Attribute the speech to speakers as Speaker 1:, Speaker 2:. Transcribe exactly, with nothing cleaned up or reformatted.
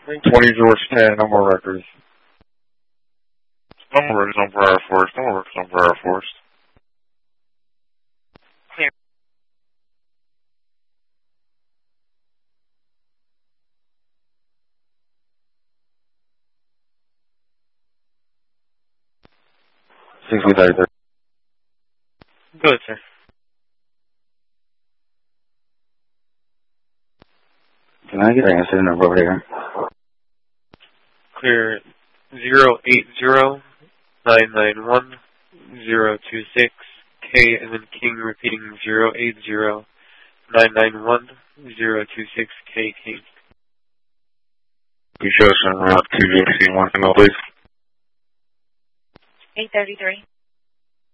Speaker 1: twenty George ten, no more records. No more records on Briar Forest, no more records on Briar Forest.
Speaker 2: Clear.
Speaker 1: sixty thirty-three.
Speaker 2: Good, sir.
Speaker 1: Can I get an incident number over here?
Speaker 2: Clear zero eight zero nine nine one zero two six K and then King repeating zero eight zero nine nine one zero two six K King.
Speaker 1: You show us on Route two zero C one, come out please.
Speaker 3: eight thirty-three.